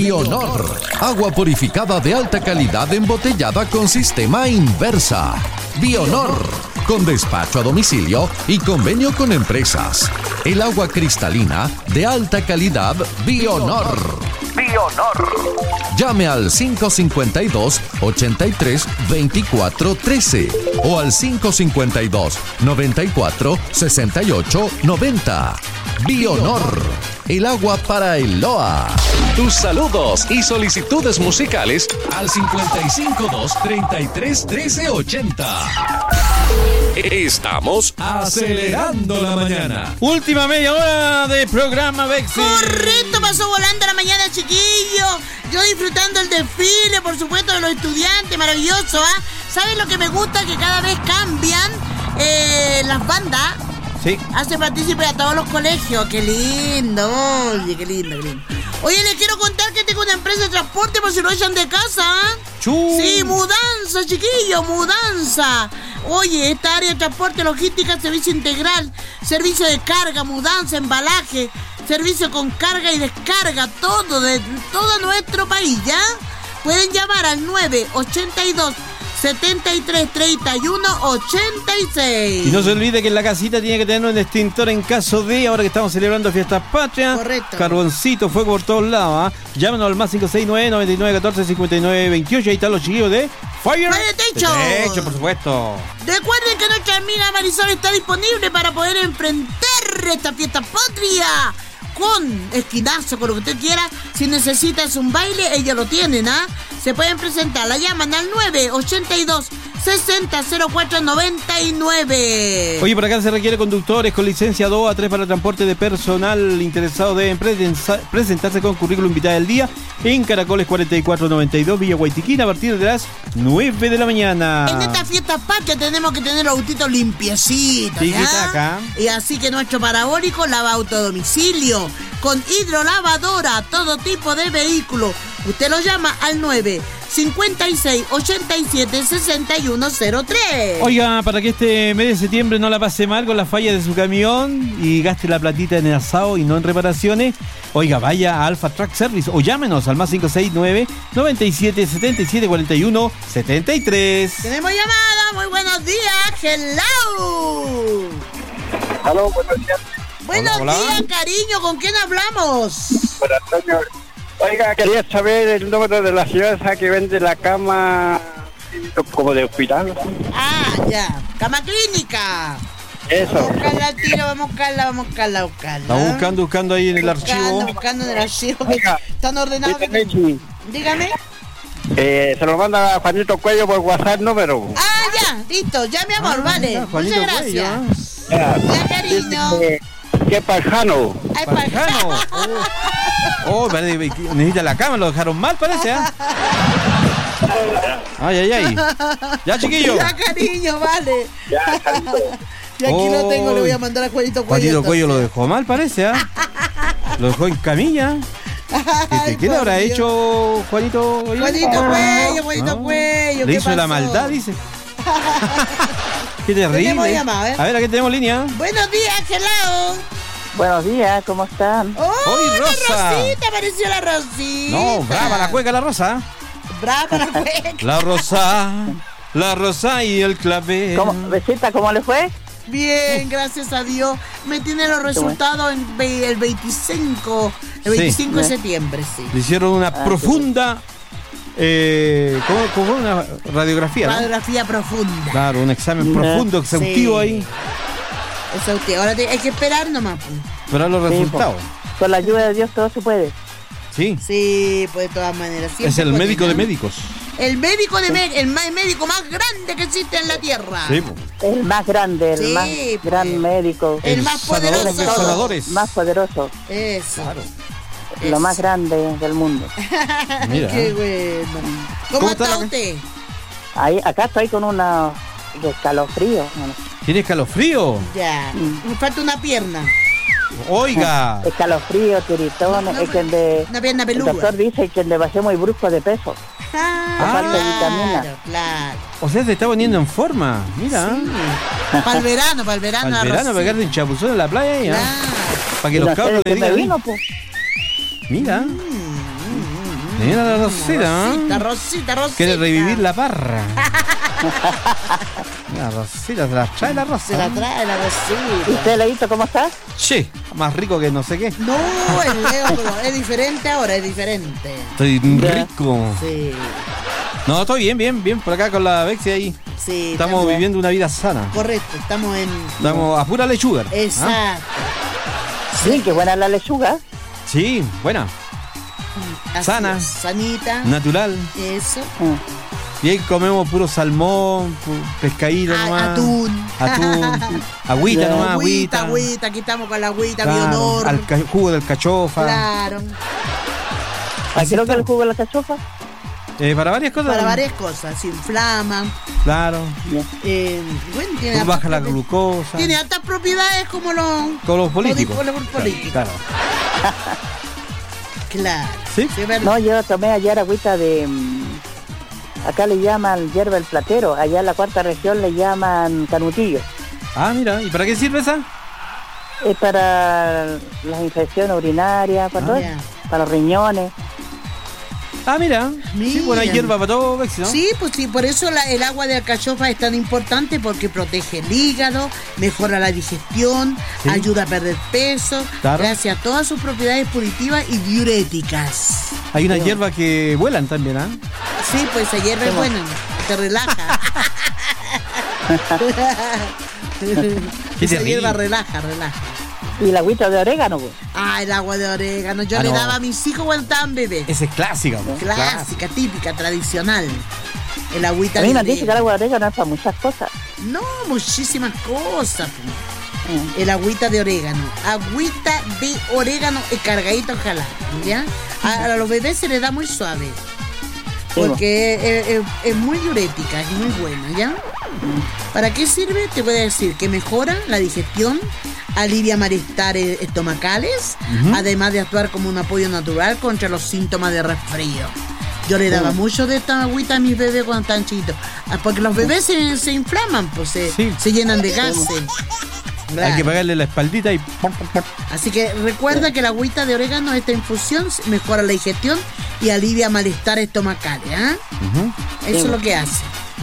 Bionor, agua purificada de alta calidad embotellada con sistema inversa. Bionor, con despacho a domicilio y convenio con empresas. El agua cristalina de alta calidad Bionor. Bionor. Llame al 552-83-2413 o al 552-94-68-90. Bionor, el agua para el Loa. Tus saludos y solicitudes musicales al 552-33-1380. Estamos acelerando la mañana. Última media hora de programa, Bexi. Correcto, pasó volando la mañana, chiquillo. Yo disfrutando el desfile, por supuesto, de los estudiantes, maravilloso, ¿ah? ¿Saben lo que me gusta? Que cada vez cambian las bandas. Sí. Hace partícipe a todos los colegios. Qué lindo, oye, qué lindo, qué lindo. Oye, les quiero contar que tengo una empresa de transporte por si lo echan de casa, ¿ah? Sí, mudanza, chiquillo, mudanza. Oye, esta área de transporte, logística, servicio integral, servicio de carga, mudanza, embalaje, servicio con carga y descarga, todo de todo nuestro país, ¿ya? Pueden llamar al 982-73-31-86. Y no se olvide que en la casita tiene que tener un extintor en caso de, ahora que estamos celebrando Fiestas Patrias. Correcto. Carboncito, fuego por todos lados, ¿ah? Llámenos al más 569-9914-5928. Ahí están los chiquillos de Fire Detecho, por supuesto. Recuerden que nuestra amiga Marisol está disponible para poder enfrentar esta fiesta patria con esquinazo, con lo que usted quiera. Si necesitas un baile, ellos lo tienen, ¿ah? Se pueden presentar, la llaman al 982-600499. Oye, por acá se requiere conductores con licencia 2 a 3 para transporte de personal. Interesado deben presentarse con currículum vitae del día en Caracoles 4492 Villa Guaytiquín a partir de las 9 de la mañana. En esta fiesta patria tenemos que tener los autitos limpiecitos, Sí, ¿ya? ¿qué está acá? Y así que nuestro parabólico lava autodomicilio con hidrolavadora, todo tipo de vehículo. Usted lo llama al 956-87-6103. Oiga, para que este mes de septiembre no la pase mal con las fallas de su camión y gaste la platita en el asado y no en reparaciones, oiga, vaya a Alfa Truck Service o llámenos al más 569-97-77-41-73. Tenemos llamada, muy buenos días, hello. Aló, buenos días. Buenos Hola. días, cariño, ¿con quién hablamos? Buenas noches. Oiga, quería saber el número de la señora esa que vende la cama como de hospital. Ah, ya, cama clínica. Eso. Vamos a buscarla al tiro, vamos a buscarla. Está buscando ahí en el archivo. Buscando en el archivo. Oiga, Están ordenados. Mechi, Dígame. se lo manda a Juanito Cuello por WhatsApp número. Ah, ya, listo, ya mi amor, vale. mira, Juanito Muchas gracias. Ya, Ya, cariño. ¿Qué parjano? Ay, Parjano. Oh, necesita la cama, lo dejaron mal, parece, ¿eh? Ay. Ya, chiquillo. Ya, cariño, vale. Ya, Juanito. Y aquí lo tengo, le voy a mandar a Juanito Cuello. Juanito Cuello lo entonces. dejó mal, parece, ¿eh? Lo dejó en camilla. Ay, ¿Qué le habrá por Dios. hecho Juanito? Juanito Cuello, Le ¿qué hizo la pasó? maldad, dice. Qué terrible. Tenemos llamada, ¿eh? A ver, aquí tenemos línea. Buenos días, hello. Buenos días, ¿cómo están? ¡Oh, ¡Hoy, la Rosa! Rosita! Apareció la Rosita. No, brava la cueca, la rosa. Brava la cueca. La rosa y el clavel. Besita, ¿cómo le fue? Bien, gracias a Dios. Me tiene los resultados el 25 de septiembre, sí. Le hicieron una profunda... ¿cómo una radiografía? ¿No? Radiografía profunda. Claro, un examen profundo, exhaustivo Sí. ahí. Exhaustivo. Ahora hay que esperar nomás. Pues. Pero los resultados. Con la ayuda de Dios todo se puede. Sí. Sí, pues de todas maneras. Es el médico de médicos. El médico de el médico más grande que existe en la tierra. Sí, po. El más grande, el Sí, más pues. gran médico. El más sanador poderoso. de sanadores. Más poderoso. Eso. Claro. Lo más grande del mundo. Mira. Qué bueno. ¿Cómo está la- usted? Acá estoy con una de escalofrío. ¿Tiene escalofrío? Ya. Me falta una pierna. Oiga. Escalofrío, tiritón, es que el de... Una pierna El peluda. doctor dice que le bajé muy brusco de peso. falta de vitamina. Claro. O sea, se está poniendo en forma. Mira. Sí. Para el verano, Al verano, arroz, pegarte en chapuzón en la playa. ¿Ya? Claro. Para que los cabros le me digan. vino, pues. Mira. Mira la Rosita, Rosita. Quiere revivir la parra. La Rosita, se la trae la Rosa. Se la trae la Rosita. ¿Y usted, Leito, cómo está? Sí, más rico que no sé qué. No, el Leo, pero es diferente ahora, es diferente. Estoy rico. Sí. No, estoy bien, por acá con la Bexi ahí. Sí. Estamos viviendo una vida sana. Correcto, estamos a pura lechuga. Exacto. Sí, qué buena la lechuga. Sí, buena. Así Sana. es, sanita. Natural. Eso. Y ahí comemos puro salmón, pescadito nomás. Atún. Agüita nomás, Agüita. Aquí estamos con la agüita, claro, Bionor. jugo del cachofa. Claro. Creo que el jugo de la cachofa. Para varias cosas. Para varias cosas. Se inflaman. Claro. Bueno, tiene baja la glucosa. Tiene altas propiedades como los políticos. Los políticos. Claro. Claro. ¿Sí? Es verdad. No, yo tomé ayer agüita de... Acá le llaman hierba el platero. Allá en la cuarta región le llaman canutillo. Ah, mira. ¿Y para qué sirve esa? Es para las infecciones urinarias, para todo, para los riñones. Ah, mira. Sí, buena hierba para todo, Bexi, ¿no? Sí, pues sí, por eso el agua de alcachofa es tan importante, porque protege el hígado, mejora la digestión, ayuda a perder peso, gracias a todas sus propiedades puritivas y diuréticas. Hay unas hierbas que vuelan también, ¿ah? Sí, pues esa hierba es buena, te relaja. Esa hierba relaja. Y la agüita de orégano, pues. Ah, el agua de orégano. Yo le daba a mis hijos cuando estaban bebés. Esa es clásica, pues. Clásica, típica, tradicional. El agüita a mí de me orégano. dice que el agua de orégano es para muchas cosas. No, muchísimas cosas. El agüita de orégano. Agüita de orégano cargadito, ojalá. ¿Ya? A los bebés se les da muy suave. Porque es muy diurética, es muy buena, ¿ya? ¿Para qué sirve? Te voy a decir que mejora la digestión, alivia malestares estomacales, además de actuar como un apoyo natural contra los síntomas de resfrío. Yo le daba mucho de esta agüita a mis bebés cuando estaban chiquitos, porque los bebés se inflaman, pues se llenan de gases. Claro. Hay que pegarle la espaldita y... Así que recuerda que la agüita de orégano, esta infusión, mejora la digestión y alivia malestar estomacal, ¿eh? Eso es lo que hace.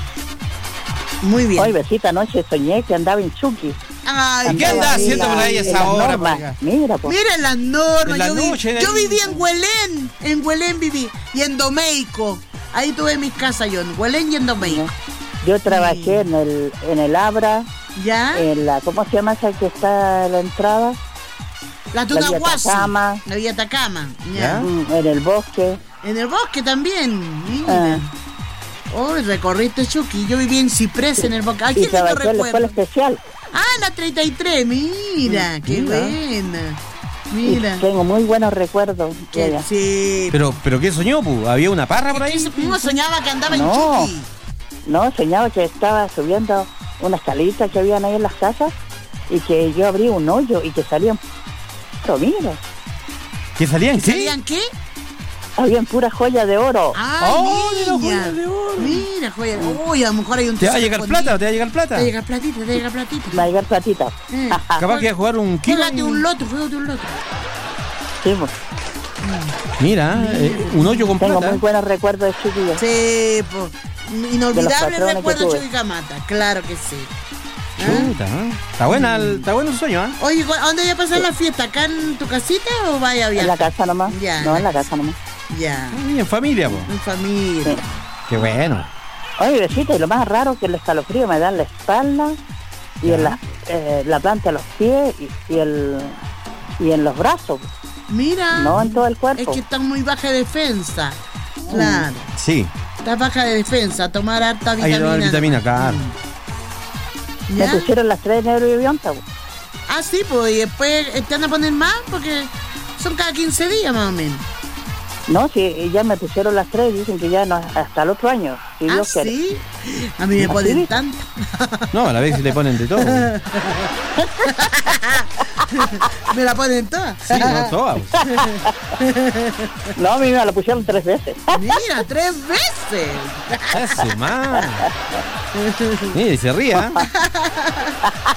Muy bien. Hoy, besita, anoche soñé que andaba en Chucky. Ay, ¿qué anda haciendo por ahí esa hora? Mira, pues. Mira las normas. Yo viví en Huelén viví, y en Domeico. Ahí tuve mis casas yo, en Huelén y en Domeico. Yo trabajé en el Abra. ¿Ya? En la, ¿cómo se llama esa que está en la entrada? La Tunahuasi. La Villa Atacama. ¿Ya? En el bosque. En el bosque también. Mira. Oh, recorriste Chucky. Yo viví en Ciprés, en el bosque. ¿A quién te recuerdo? En la escuela especial. Ah, la 33. Mira, qué buena. Mira. Tengo muy buenos recuerdos. Sí. Pero ¿qué soñó, pu? ¿Había una parra por ahí? ¿Cómo soñaba que andaba en Chucky? No, soñaba que estaba subiendo unas escalitas que habían ahí en las casas y que yo abrí un hoyo y que salían... Pero mira. ¿Que salían qué? ¿Salían qué? Habían puras joyas de oro. ¡Ay, mira, joyas de oro! Mira, joyas de oro. Uy, a lo mejor hay un... ¿Te va a llegar plata? Te va a llegar platita. Me va a llegar platita. Capaz que iba a jugar un kilo. Juégate un loto. Sí, pues. Mira, un hoyo con plata. Tengo muy buenos recuerdos de chiquillos. Sí, pues. Inolvidable recuerdo de Chuquicamata, claro que sí. Chuta, está bueno el sueño, ¿eh? Oye, ¿dónde voy a pasar la fiesta? ¿Acá en tu casita o vaya a viajar? En la casa nomás. Ya. No, en la casa nomás. Ya. En familia, po. En familia. Sí. Qué bueno. Oye, besita, y lo más raro es que el escalofrío me da en la espalda y en la planta de los pies y en los brazos. Mira. No en todo el cuerpo. Es que están muy baja de defensa. Claro. Sí. Estás baja de defensa, tomar harta vitamina. Hay que tomar vitamina, claro. Me pusieron las 3 de neurobionta. Ah, sí, pues, y después te van a poner más porque son cada 15 días más o menos. No, sí, ya me pusieron las 3, dicen que ya no, hasta el otro año. Si Dios quiere. ¿Sí? A mí me ponen tanto. No, a la vez si le ponen de todo. ¿Me la ponen todas? Sí, no todas. No, a mí me la pusieron 3 veces. Mira, 3 veces. Ese man. Mira, y se ríe, ¿eh?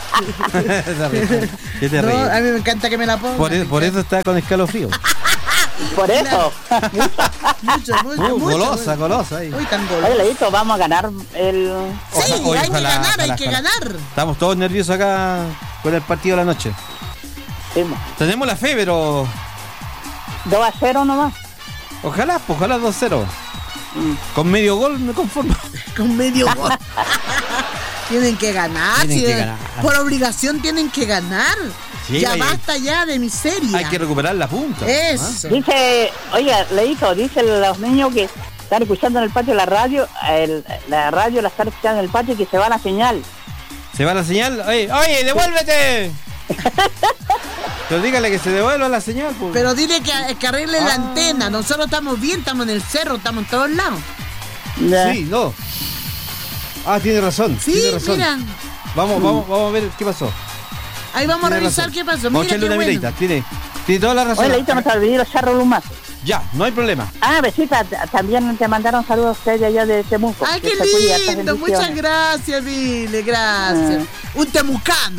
Se ríe. ¿Qué te ríes? A mí me encanta que me la pongan. Por eso está con escalofrío. Por eso. Mucho. Golosa ahí. Uy, tan golosa. Oye, Leito, vamos a ganar el... Sí, Oye, hay ojalá. que ganar. Estamos todos nerviosos acá con el partido de la noche. Tenemos la fe, pero 2-0 nomás. ojalá 2-0. Con medio gol me conformo. Con medio gol. Tienen que ganar. Por obligación tienen que ganar. Sí, ya basta ya de miseria. Hay que recuperar la punta. Eso. Dice, oye, Leito, dicen los niños que están escuchando en el patio la radio, la radio la están escuchando en el patio y que se va la señal. ¿Se va la señal? Oye, devuélvete. Pero dígale que se devuelva la señal. Pues. Pero dile que arregle la antena. Nosotros estamos bien, estamos en el cerro, estamos en todos lados. Sí, no. Tiene razón. Sí, tiene razón. mira. Vamos a ver qué pasó. Ahí vamos Tiene a revisar razón. qué pasó. Vamos a Mira echarle qué una bueno. miradita. Tiene toda la razón. Oye, Leito, no te olvides los charros lumazos. Ya, no hay problema. Besita, también te mandaron saludos a ustedes de allá de Temuco. Ay, Que qué se cuida, estas lindo. bendiciones. Muchas gracias, Vile. Gracias. Un temucano.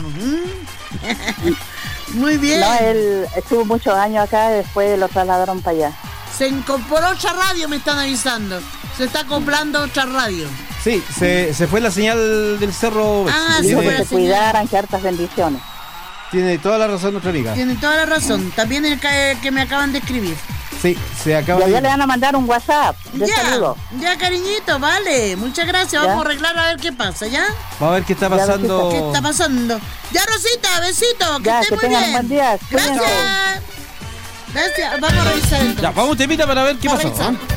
Muy bien. No, él estuvo muchos años acá y después lo trasladaron para allá. Se incorporó otra radio, me están avisando. Se está acoplando otra radio. Sí, se fue la señal del cerro. Sí, Dijo fue que la se cuidaran, que hartas bendiciones. Tiene toda la razón nuestra amiga. Tiene toda la razón. También el que me acaban de escribir. Sí, se acaba Y allá le van a mandar un WhatsApp de saludo. Ya, cariñito, vale. Muchas gracias. Ya. Vamos a arreglar a ver qué pasa, ¿ya? Vamos a ver qué está pasando. ¿Qué está pasando? Ya, Rosita, besito. Que Ya, esté que muy tengan bien. un buen día. Gracias. Gracias. Vamos a revisar entonces. Ya, vamos temita para ver qué Vamos a pasó. revisar.